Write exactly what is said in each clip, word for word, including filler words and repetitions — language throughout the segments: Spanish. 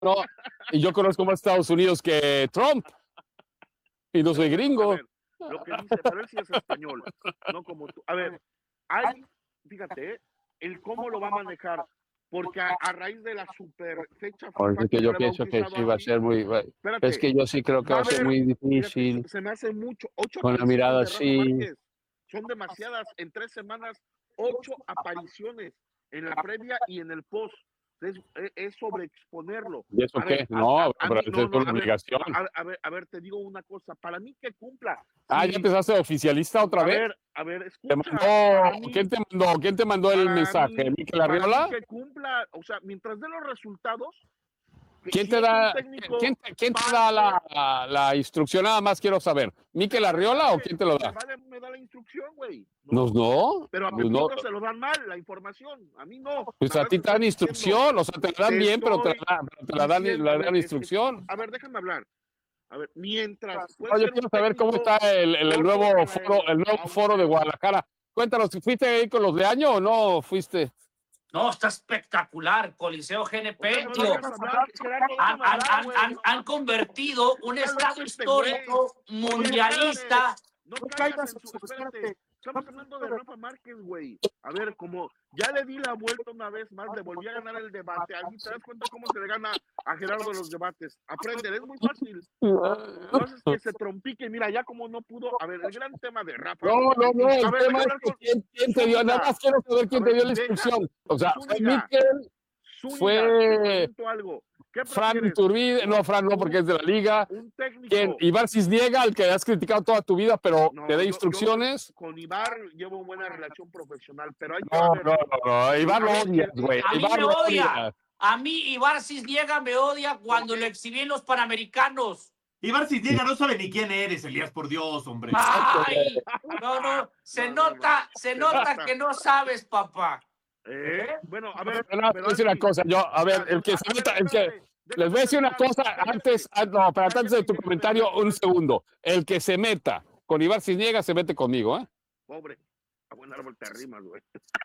No, y yo conozco más Estados Unidos que Trump. Y no soy gringo. A ver, lo que dice, pero él sí es español, no como tú. A ver, hay, fíjate, ¿eh? el cómo lo va a manejar, porque a, a raíz de la super fecha FIFA Es que que yo fue pienso que bautizado sí va a así, ser muy... espérate, Es que yo sí creo que va va a a ser haber, muy fíjate, difícil. se, se me hace mucho, ocho Con la apariciones mirada de Rafa así. Márquez, son demasiadas, en tres semanas, ocho apariciones en la previa y en el post. Es, es, es sobreexponerlo. ¿Y eso A ver, qué? a, No, a, a pero mí, eso no, es por no, la a ver, obligación. a, a ver, a ver, te digo una cosa, para mí que cumpla. Ah, ¿ya Sí, empezaste de oficialista otra a vez? ver, a ver, ¿Te escucha, para mandó, mí, ¿quién te mandó? ¿Quién te mandó el para mensaje? mí, ¿Mikel para mí Arriola? que cumpla, o sea, mientras dé los resultados, que ¿Quién si te es un da, técnico quién, te- quién te parte, da la, la, la instrucción? Nada más quiero saber. ¿Mikel me Arriola o vale, quién te lo me da? vale, me da la instrucción, güey, No, ¿no? no, Pero a pues no. Pepito se lo dan mal la información, a mí no, Pues nada a más ti te te dan estoy diciendo, instrucción, o sea, te la dan te bien, pero te estoy la, dan- pero te la dan, diciendo, a la ver, dan es, es, instrucción. a ver, déjame hablar, a ver, mientras puede Oye, ser un quiero saber cómo técnico está el, el- el gordo, nuevo foro, feo, el nuevo foro de austero. Guadalajara. Cuéntanos, ¿fuiste ahí con los de año o no fuiste? No, está espectacular, Coliseo G N O sea, P, no tío. dejas hablar, Gerardo, Han, déjame han, hablar, han, güey. han, han convertido un Está loco estadio este güey. histórico Oye, espérate, mundialista. no caigas en su, espérate, estamos hablando de Rafa Márquez, güey. A ver, como ya le di la vuelta una vez más, le volví a ganar el debate. Ahí te das cuenta cómo se le gana a Gerardo los debates. Aprende, es muy fácil. Lo haces que se trompique. Mira, ya como no pudo. A ver, el gran tema de Rafa. No, no, no, y- y- a el ver, tema déjame es hablar que con quién, quién te dio, nada Zúñiga. más quiero saber A quién te ver, dio la deja, instrucción. O sea, fue Zúñiga, Mikel, Zúñiga, te fue pregunto algo. ¿Qué Fran prefieres? Iturbide, no, Un, Fran no, porque es de la liga. un ¿Quién? técnico. Ibar Cisniega, al que has criticado toda tu vida, pero te No, da yo, yo con, instrucciones. con Ibar llevo buena relación profesional, pero hay que, a No, ver, no, no, no, el- Ibar a lo ver, odias, el- güey. A mí Ibar me lo odia. odias. A mí Ibar Cisniega me odia cuando ¿Por qué? lo exhibí en los Panamericanos. Ibar Cisniega no sabe ni quién eres, Elías, por Dios, hombre. Ay, no, no, se No, no, nota, no, se se nota nota. que no sabes, papá. ¿Eh? Bueno, a ver, Pero, pero voy a decir una Alfie, cosa, yo, a o ver, sea, el que a- se a ver, meta, el que, espérate, les déjame voy a decir una terminar, cosa cállate, antes, ah, no, pero antes de cállate, tu déjame comentario, terminar, un segundo. El que se meta con Ibar Cisniega se mete conmigo, ¿eh? pobre, a buen árbol te arrimas, güey.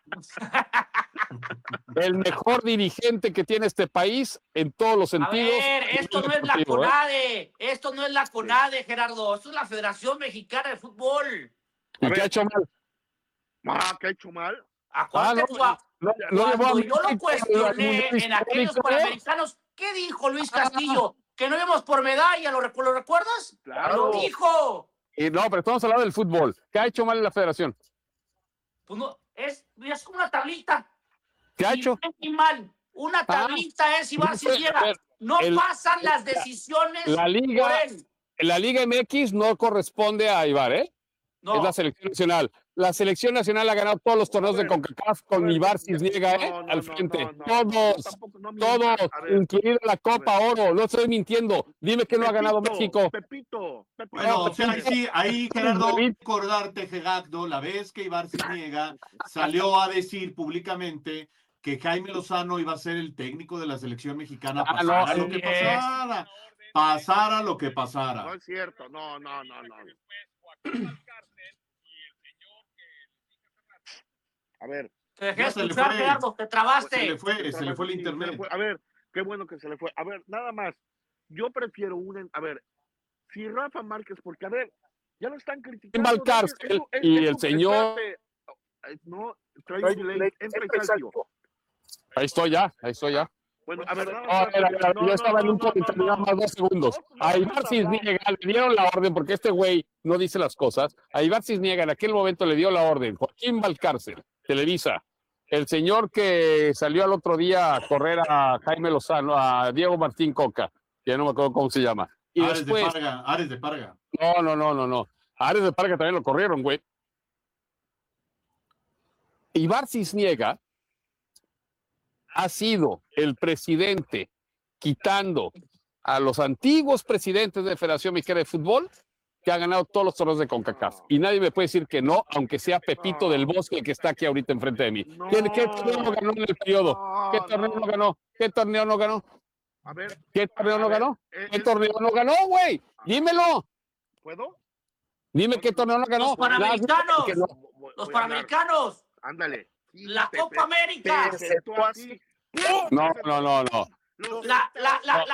El mejor dirigente que tiene este país en todos los A sentidos. ver, esto no es la deportivo, ¿eh? CONADE, esto no es la CONADE, Gerardo, esto es la Federación Mexicana de Fútbol. ¿Y A qué ver. ha hecho mal? Ah, ¿qué ha hecho mal? Acuérdate, Ah, no, cua- no, no llevó a cuando yo lo México al cuestioné Mundial en aquellos Histórico. Panamericanos, ¿qué dijo Luis Castillo? Que no íbamos por medalla, ¿lo, recu- ¿lo recuerdas? Claro. Lo dijo. Y no, pero estamos hablando del fútbol. ¿Qué ha hecho mal en la federación? Pues no, es, es como una tablita. ¿Qué ha Ni hecho? bien ni mal. Una tablita es Ibar no sé, a Cisniega. ver, No el- pasan la- las decisiones la liga- por él. La Liga M X no corresponde a Ibar, ¿eh? No. Es la selección nacional. La selección nacional ha ganado todos los torneos A ver, de CONCACAF a con ver, Ibar ya- Cisniega, no, ¿eh? no, Al no, frente. no, no, todos, tampoco, no mientas. todos, A ver, incluida la Copa Oro. No estoy mintiendo. Dime que no ha ganado Pepito, México. Pepito, Pepito. Bueno, o sea, a ahí ver, sí, ahí, Gerardo, David. recordarte, Gegacdo, la vez que Ibar Cisniega salió a decir públicamente que Jaime Lozano iba a ser el técnico de la selección mexicana, Ah, pasara no, lo que es- pasara, pasara lo que no pasara. es cierto, no, no, no, no. A ver, Te dejé Ya se le escuchar, fue. Gerardo, te Se trabaste. le fue, se le fue el sí, se le internet. fue. A ver, qué bueno que se le fue. A ver, nada más. Yo prefiero un. A ver, si Rafa Márquez, porque a ver, ya lo están criticando. Va al cárcel y el señor- espérate. No, trae un delay. Entra y sal, tío. Ahí estoy ya, ahí estoy ya. Bueno, a ver, no, No, a ver, a ver, a ver, no, yo estaba en no, un no, comentario, no, nada más dos segundos. No, no, A no, Ibar no, Cisniega le dieron la orden, porque este güey no dice las cosas. A Ibar Cisniega en aquel momento le dio la orden. Joaquín Valcárcel, Televisa. El señor que salió al otro día a correr a Jaime Lozano, a Diego Martín Coca, que ya no me acuerdo cómo se llama. Y Ares después, de Parga, Ares de Parga. no, no, no, no, no. A Ares de Parga también lo corrieron, güey. Ibar Cisniega ha sido el presidente quitando a los antiguos presidentes de Federación Mexicana de Fútbol que ha ganado todos los torneos de CONCACAF. Y nadie me puede decir que no, aunque sea Pepito del Bosque, el que está aquí ahorita enfrente de mí. No. ¿Qué, qué torneo no ganó en el periodo? No, ¿Qué torneo no. no. ganó? ¿Qué torneo no ganó? A ver, ¿Qué torneo a no ver, ganó? eh, ¿Qué eh, torneo no ganó, güey? Dímelo. ¿puedo? Dime qué torneo no ganó. Los Panamericanos. Que no- Voy- Los voy a hablar. Panamericanos. Ándale. Sí, La te- Copa te- América. te sentó así. No, no, no, no. Los La, la, la, la,